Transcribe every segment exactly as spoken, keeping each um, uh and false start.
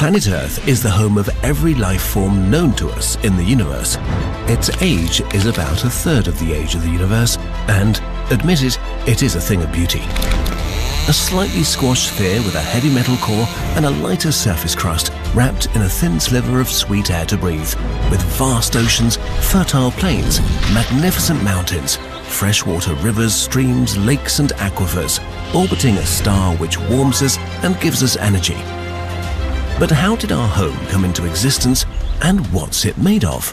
Planet Earth is the home of every life form known to us in the universe. Its age is about a third of the age of the universe, and, admit it, it is a thing of beauty. A slightly squashed sphere with a heavy metal core and a lighter surface crust wrapped in a thin sliver of sweet air to breathe, with vast oceans, fertile plains, magnificent mountains, freshwater rivers, streams, lakes and aquifers, orbiting a star which warms us and gives us energy. But how did our home come into existence, and what's it made of?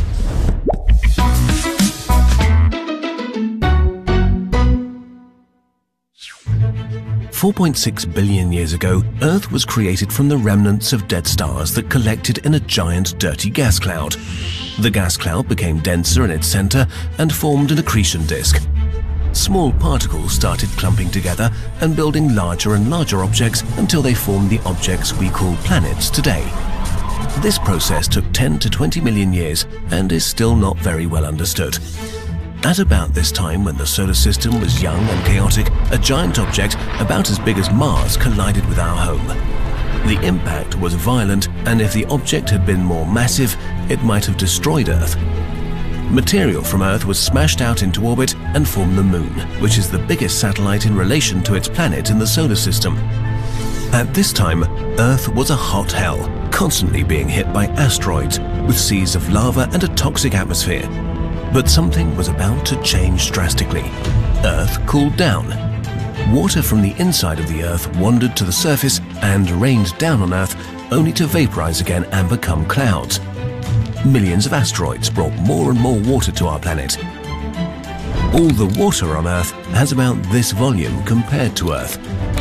four point six billion years ago, Earth was created from the remnants of dead stars that collected in a giant dirty gas cloud. The gas cloud became denser in its center and formed an accretion disk. Small particles started clumping together and building larger and larger objects until they formed the objects we call planets today. This process took ten to twenty million years and is still not very well understood. At about this time, when the solar system was young and chaotic, a giant object about as big as Mars collided with our home. The impact was violent, and if the object had been more massive, it might have destroyed Earth. Material from Earth was smashed out into orbit and formed the Moon, which is the biggest satellite in relation to its planet in the solar system. At this time, Earth was a hot hell, constantly being hit by asteroids, with seas of lava and a toxic atmosphere. But something was about to change drastically. Earth cooled down. Water from the inside of the Earth wandered to the surface and rained down on Earth, only to vaporize again and become clouds. Millions of asteroids brought more and more water to our planet. All the water on Earth has about this volume compared to Earth.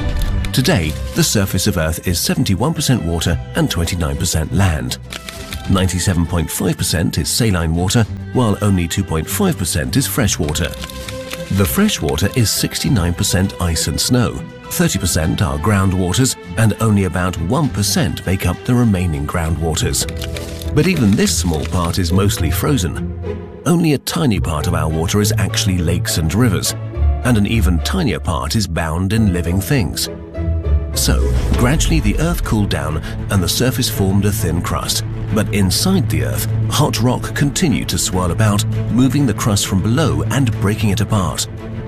Today, the surface of Earth is seventy-one percent water and twenty-nine percent land. ninety-seven point five percent is saline water, while only two point five percent is fresh water. The fresh water is sixty-nine percent ice and snow, thirty percent are groundwaters, and only about one percent make up the remaining groundwaters. But even this small part is mostly frozen. Only a tiny part of our water is actually lakes and rivers, and an even tinier part is bound in living things. So, gradually the Earth cooled down and the surface formed a thin crust. But inside the Earth, hot rock continued to swirl about, moving the crust from below and breaking it apart.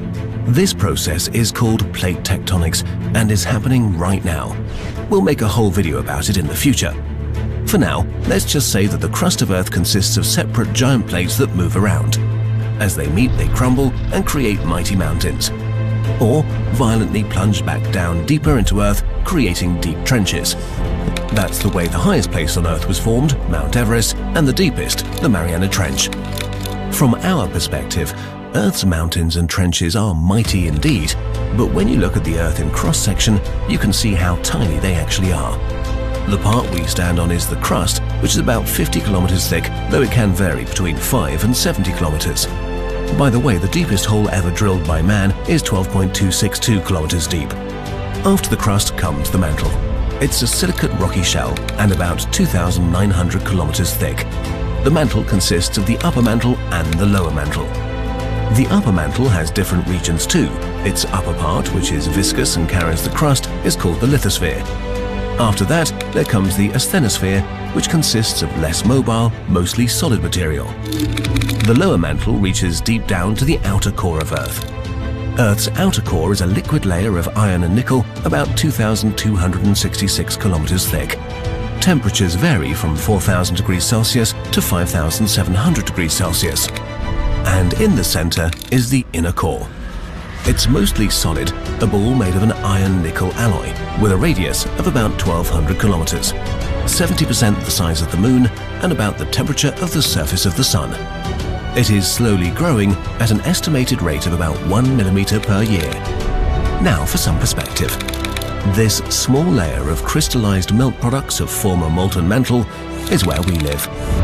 This process is called plate tectonics and is happening right now. We'll make a whole video about it in the future. For now, let's just say that the crust of Earth consists of separate giant plates that move around. As they meet, they crumble and create mighty mountains, or violently plunge back down deeper into Earth, creating deep trenches. That's the way the highest place on Earth was formed, Mount Everest, and the deepest, the Mariana Trench. From our perspective, Earth's mountains and trenches are mighty indeed, but when you look at the Earth in cross-section, you can see how tiny they actually are. The part we stand on is the crust, which is about fifty kilometers thick, though it can vary between five and seventy kilometers. By the way, the deepest hole ever drilled by man is twelve point two six two kilometers deep. After the crust comes the mantle. It's a silicate rocky shell and about two thousand nine hundred kilometers thick. The mantle consists of the upper mantle and the lower mantle. The upper mantle has different regions too. Its upper part, which is viscous and carries the crust, is called the lithosphere. After that, there comes the asthenosphere, which consists of less mobile, mostly solid material. The lower mantle reaches deep down to the outer core of Earth. Earth's outer core is a liquid layer of iron and nickel, about two thousand two hundred sixty-six kilometers thick. Temperatures vary from four thousand degrees Celsius to five thousand seven hundred degrees Celsius. And in the center is the inner core. It's mostly solid, a ball made of an iron-nickel alloy, with a radius of about twelve hundred kilometers, seventy percent the size of the Moon, and about the temperature of the surface of the Sun. It is slowly growing at an estimated rate of about one millimeter per year. Now for some perspective. This small layer of crystallized melt products of former molten mantle is where we live.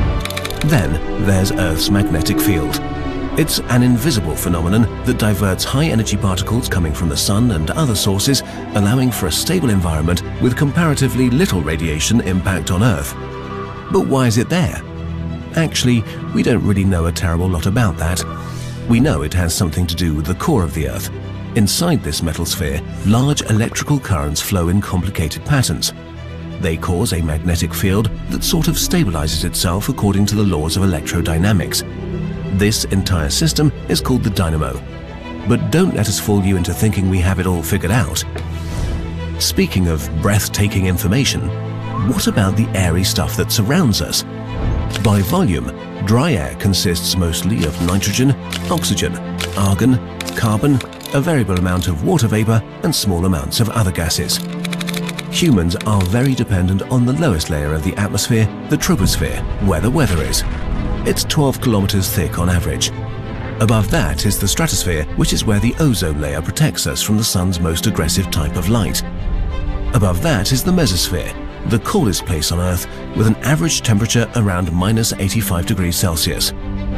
Then there's Earth's magnetic field. It's an invisible phenomenon that diverts high-energy particles coming from the Sun and other sources, allowing for a stable environment with comparatively little radiation impact on Earth. But why is it there? Actually, we don't really know a terrible lot about that. We know it has something to do with the core of the Earth. Inside this metal sphere, large electrical currents flow in complicated patterns. They cause a magnetic field that sort of stabilizes itself according to the laws of electrodynamics. This entire system is called the dynamo. But don't let us fool you into thinking we have it all figured out. Speaking of breathtaking information, what about the airy stuff that surrounds us? By volume, dry air consists mostly of nitrogen, oxygen, argon, carbon, a variable amount of water vapor, and small amounts of other gases. Humans are very dependent on the lowest layer of the atmosphere, the troposphere, where the weather is. It's twelve kilometers thick on average. Above that is the stratosphere, which is where the ozone layer protects us from the sun's most aggressive type of light. Above that is the mesosphere, the coolest place on Earth, with an average temperature around minus eighty-five degrees Celsius.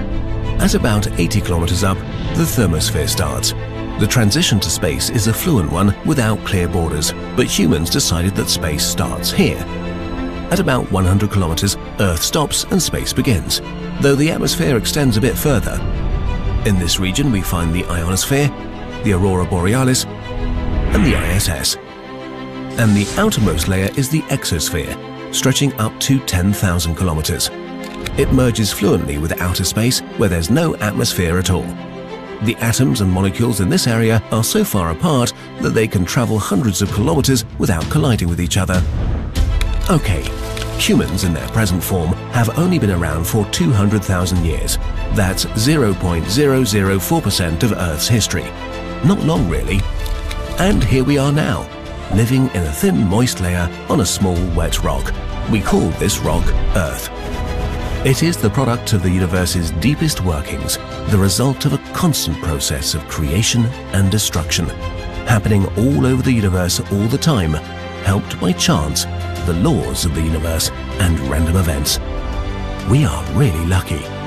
At about eighty kilometers up, the thermosphere starts. The transition to space is a fluent one without clear borders, but humans decided that space starts here. At about one hundred kilometers, Earth stops and space begins, though the atmosphere extends a bit further. In this region we find the ionosphere, the aurora borealis, and the I S S. And the outermost layer is the exosphere, stretching up to ten thousand kilometers. It merges fluently with outer space where there's no atmosphere at all. The atoms and molecules in this area are so far apart that they can travel hundreds of kilometers without colliding with each other. Okay, humans in their present form have only been around for two hundred thousand years. That's zero point zero zero four percent of Earth's history. Not long really. And here we are now, living in a thin moist layer on a small wet rock. We call this rock Earth. It is the product of the universe's deepest workings, the result of a constant process of creation and destruction, happening all over the universe all the time, helped by chance, the laws of the universe, and random events. We are really lucky.